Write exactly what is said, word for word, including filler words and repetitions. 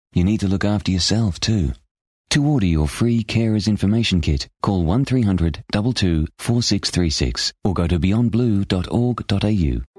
You need to look after yourself too. To order your free Carers Information Kit, call one three hundred two two four six three six or go to beyond blue dot org dot a u.